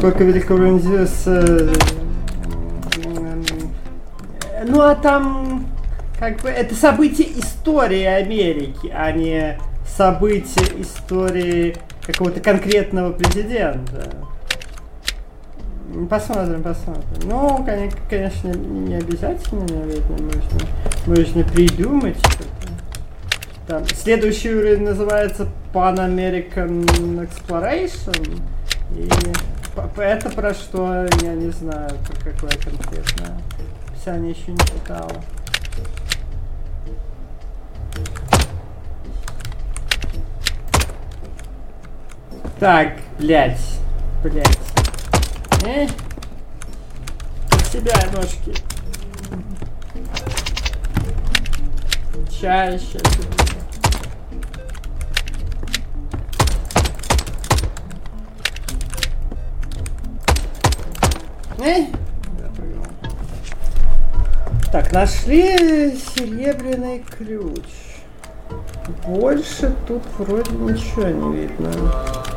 Сколько великого ну а там как бы это события истории Америки, а не события истории какого-то конкретного президента. Посмотрим. Ну, конечно, не обязательно, наверное, можно придумать что-то. Там, следующий уровень называется Pan American Exploration. И это про что, я не знаю, про какое конкретно. Описание еще не читала. Так, блять. Под себя ножки. Чаще. Так, нашли серебряный ключ. Больше тут вроде ничего не видно.